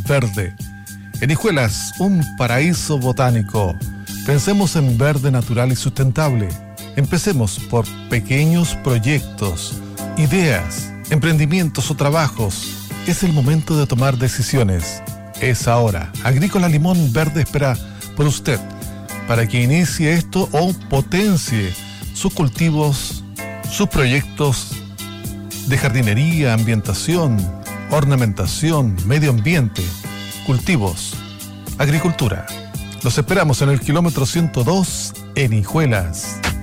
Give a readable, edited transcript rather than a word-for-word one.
verde. En Hijuelas, un paraíso botánico. Pensemos en verde natural y sustentable. Empecemos por pequeños proyectos, ideas, emprendimientos o trabajos. Es el momento de tomar decisiones. Es ahora. Agrícola Limón Verde espera por usted para que inicie esto o potencie sus cultivos, sus proyectos de jardinería, ambientación, ornamentación, medio ambiente, cultivos, agricultura. Los esperamos en el kilómetro 102 en Hijuelas.